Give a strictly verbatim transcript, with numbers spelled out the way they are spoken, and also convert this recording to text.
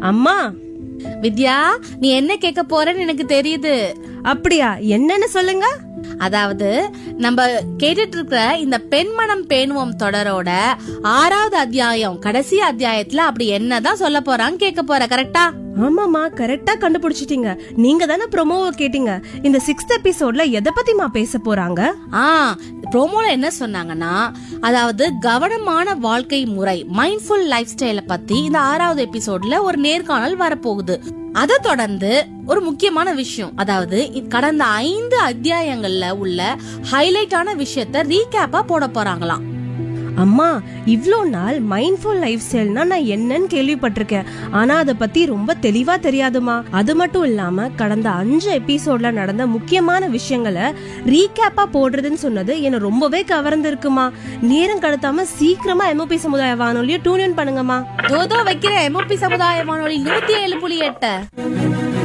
அம்மா. வித்யா, நீ என்ன கேட்க போறன்னு எனக்கு தெரியுது. அப்படியா? என்னன்னு சொல்லுங்க. அதாவது நம்ம கேட்டுட்டு இருக்கிற இந்த பெண்மனம் பேணுவோம் தொடரோட ஆறாவது அத்தியாயம் கடைசி அத்தியாயத்துல அப்படி என்னதான் சொல்ல போறான்னு கேட்க போற. கரெக்டா? ஆமாமா, கரெக்டா கண்டுபிடிச்சிட்டீங்க. நீங்க தானே ப்ரோமோவை கேட்டீங்க. இந்த சிக்ஸ்த் எபிசோட்ல எதை பத்திமா பேச போறாங்க? ஆ ப்ரோமோல என்ன சொன்னாங்கன்னா, அதாவது கவனமான வாழ்க்கை முறை, மைண்ட்ஃபுல் லைஃப் ஸ்டைல பத்தி இந்த ஆறாவது எபிசோட்ல ஒரு நேர்காணல் வரப்போகுது. அதை தொடர்ந்து ஒரு முக்கியமான விஷயம், அதாவது கடந்த ஐந்து அத்தியாயங்கள்ல உள்ள ஹைலைட்டான விஷயத்த ரீகேப்பா போட போறாங்களாம். அம்மா, இவ்ளோ நாள் மைண்ட்ஃபுல் லைஃப் ஸ்டைல்னா நான் என்னன்னு கேள்விப்பட்டிருக்கேன். ஆனா அதை பத்தி ரொம்ப தெளிவா தெரியாதுமா. அது மட்டும் இல்லாம கடந்த அஞ்சு எபிசோட்ல நடந்த முக்கியமான விஷயங்களை ரீகேப்பா போடுறதுன்னு சொன்னது என்ன ரொம்பவே கவர்ந்திருக்குமா. நேரம் கடத்தாம சீக்கிரமா எம்ஓபி சமுதாய வானொலியை டியூன் இன் பண்ணுங்கம்மா. தோதோ வைக்கிற எம்ஓபி சமுதாய வானொலி நூத்தி ஏழு புள்ளி எட்டு.